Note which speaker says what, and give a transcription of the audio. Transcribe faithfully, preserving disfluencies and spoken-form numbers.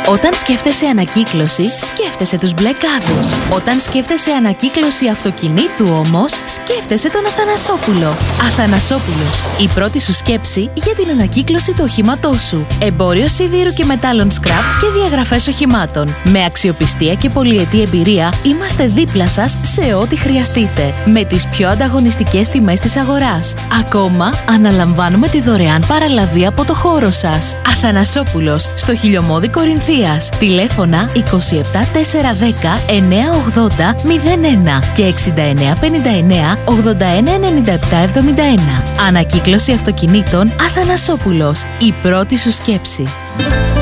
Speaker 1: Όταν σκέφτεσαι ανακύκλωση, σκέφτεσαι τους μπλε κάδους. Όταν σκέφτεσαι ανακύκλωση αυτοκινήτου όμως, σκέφτεσαι τον Αθανασόπουλο. Αθανασόπουλος, η πρώτη σου σκέψη για την ανακύκλωση του οχήματός σου. Εμπόριο σιδήρου και μετάλλων σκραπ και διαγραφές οχημάτων. Με αξιοπιστία και πολυετή εμπειρία, είμαστε δίπλα σας σε ό,τι χρειαστείτε. Με τις πιο ανταγωνιστικές τιμές της αγοράς. Ακόμα, αναλαμβάνουμε τη δωρεάν παραλαβή από το χώρο σας. Αθανασόπουλος, στο Χιλιομώδη Κορινθίας. Τηλέφωνα είκοσι επτά τετρακόσια δέκα εννιακόσια ογδόντα μηδέν ένα και εξήντα εννέα πενήντα εννέα ογδόντα ένα ενενήντα επτά εβδομήντα ένα. Ανακύκλωση αυτοκινήτων Αθανασόπουλος. Η πρώτη σου σκέψη.